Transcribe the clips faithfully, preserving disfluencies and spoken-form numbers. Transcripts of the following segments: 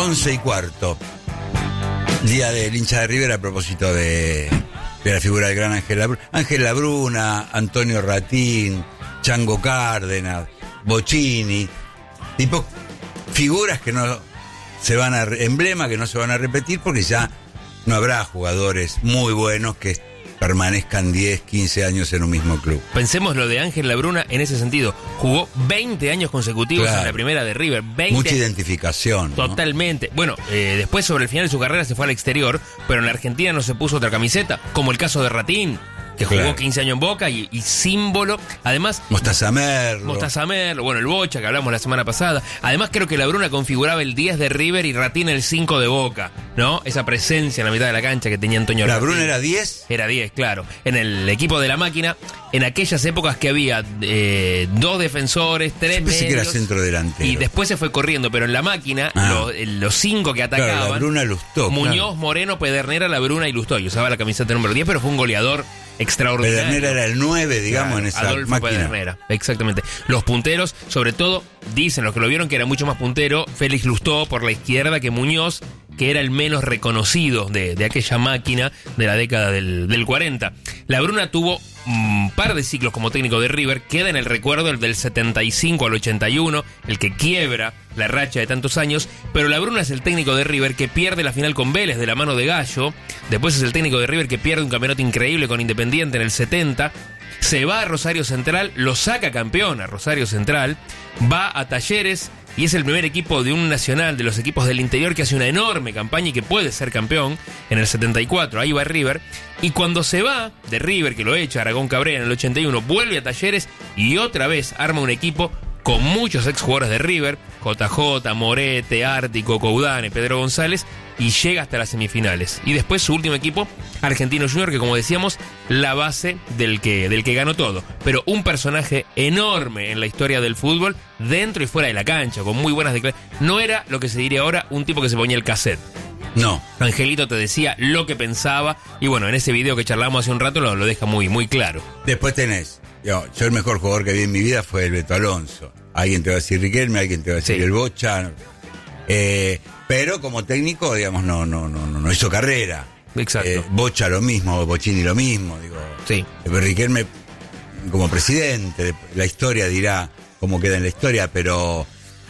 once y cuarto. Día del hincha de River a propósito de, de la figura del gran Ángel Labruna. Ángel Labruna, Antonio Ratín, Chango Cárdenas, Bocchini. Tipo figuras que no se van a... Emblemas que no se van a repetir porque ya no habrá jugadores muy buenos que permanezcan diez, quince años en un mismo club. Pensemos lo de Ángel Labruna en ese sentido. Jugó veinte años consecutivos claro. en la primera de River. veinte Mucha identificación. Totalmente. ¿no? Bueno, eh, después sobre el final de su carrera se fue al exterior, pero en la Argentina no se puso otra camiseta, como el caso de Ratín, que jugó claro. quince años en Boca y, y símbolo. Además, Mostaza Merlo. Mostaza Merlo, bueno, el Bocha que hablamos la semana pasada. Además, creo que Labruna configuraba el diez de River y Ratín el cinco de Boca, ¿no? Esa presencia en la mitad de la cancha que tenía Antonio Ratín. ¿Labruna era diez? Era diez, claro. En el equipo de la máquina, en aquellas épocas que había eh, dos defensores, tres Yo pensé medios. que era centro delantero. Y después se fue corriendo, pero en la máquina, ah. los, los cinco que atacaban. Claro, Labruna Lustó. Muñoz, claro. Moreno, Pedernera, Labruna y Lustó. Y usaba la camiseta número diez, pero fue un goleador extraordinario. Pedernera era el nueve, digamos, claro, en esa Adolfo máquina. Pedernera, exactamente. Los punteros, sobre todo, dicen los que lo vieron que era mucho más puntero, Félix Lustó por la izquierda que Muñoz, que era el menos reconocido de, de aquella máquina de la década del, del cuarenta. Labruna tuvo un par de ciclos como técnico de River, queda en el recuerdo el del setenta y cinco al ochenta y uno, el que quiebra la racha de tantos años, pero Labruna es el técnico de River que pierde la final con Vélez de la mano de Gallo, después es el técnico de River que pierde un campeonato increíble con Independiente en el setenta, se va a Rosario Central, lo saca campeón a Rosario Central, va a Talleres y es el primer equipo de un nacional de los equipos del interior que hace una enorme campaña y que puede ser campeón en el setenta y cuatro, ahí va River, y cuando se va de River, que lo echa Aragón Cabrera en el ochenta y uno, vuelve a Talleres y otra vez arma un equipo con muchos exjugadores de River, J J, Morete, Ártico, Coudane, Pedro González, y llega hasta las semifinales. Y después su último equipo, Argentino Junior, que como decíamos, la base del que, del que ganó todo. Pero un personaje enorme en la historia del fútbol, dentro y fuera de la cancha, con muy buenas declaraciones. No era lo que se diría ahora un tipo que se ponía el cassette. No. Angelito te decía lo que pensaba, y bueno, en ese video que charlamos hace un rato lo, lo deja muy, muy claro. Después tenés, yo, yo el mejor jugador que vi en mi vida fue el Beto Alonso. Alguien te va a decir Riquelme, alguien te va a decir sí. el Bocha. Eh, pero como técnico, digamos, no, no, no, no, no hizo carrera. Exacto. Eh, Bocha lo mismo, Bocchini lo mismo, digo. Sí. Pero Riquelme como presidente, la historia dirá cómo queda en la historia, pero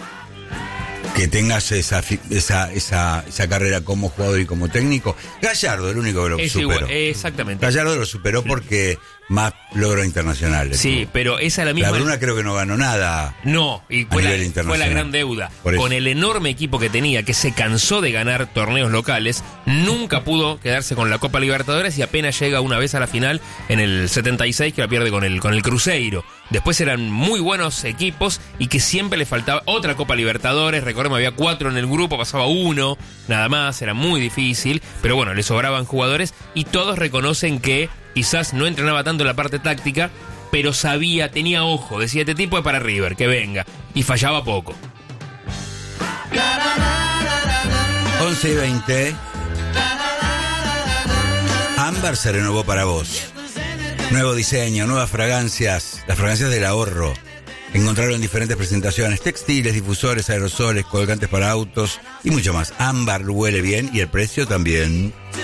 que tengas esa esa esa esa carrera como jugador y como técnico. Gallardo, el único que lo es superó. Igual, exactamente. Gallardo lo superó porque más logros internacionales. Sí, tuvo. Pero esa es la misma. Labruna creo que no ganó nada. No, y fue, la, fue la gran deuda. Con el enorme equipo que tenía, que se cansó de ganar torneos locales, nunca pudo quedarse con la Copa Libertadores y apenas llega una vez a la final en el setenta y seis, que la pierde con el, con el Cruzeiro. Después eran muy buenos equipos y que siempre le faltaba otra Copa Libertadores. Recordemos, había cuatro en el grupo, pasaba uno, nada más, era muy difícil. Pero bueno, le sobraban jugadores y todos reconocen que quizás no entrenaba tanto en la parte táctica, pero sabía, tenía ojo, decía, este tipo es para River, que venga, y fallaba poco. once y veinte. Ámbar se renovó para vos. Nuevo diseño, nuevas fragancias, las fragancias del ahorro. Encontraron diferentes presentaciones, textiles, difusores, aerosoles, colgantes para autos y mucho más. Ámbar huele bien y el precio también.